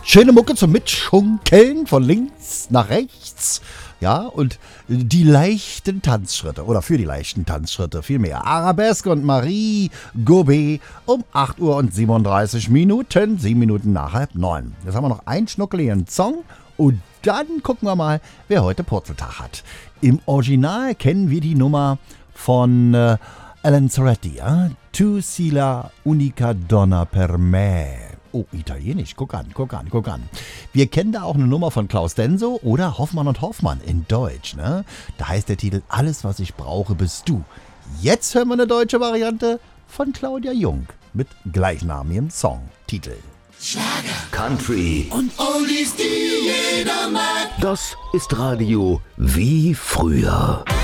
Schöne Mucke zum Mitschunkeln von links nach rechts. Ja, und die leichten Tanzschritte, oder für die leichten Tanzschritte vielmehr. Arabesque und Marie Gobet um 8 Uhr und 37 Minuten, 7 Minuten nach 8:30. Jetzt haben wir noch einen schnuckeligen Song und dann gucken wir mal, wer heute Purzeltag hat. Im Original kennen wir die Nummer von Alan Soretti, Tu sei la unica donna per me. Oh, italienisch, guck an. Wir kennen da auch eine Nummer von Klaus Denso oder Hoffmann und Hoffmann in Deutsch, ne? Da heißt der Titel Alles, was ich brauche, bist du. Jetzt hören wir eine deutsche Variante von Claudia Jung mit gleichnamigem Songtitel. Schlager, Country und Oldies, die jeder mag. Das ist Radio wie früher.